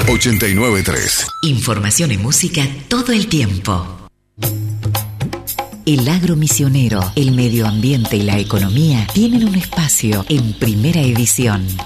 89.3. Información y música todo el tiempo. El agro misionero, el medio ambiente y la economía tienen un espacio en Primera Edición.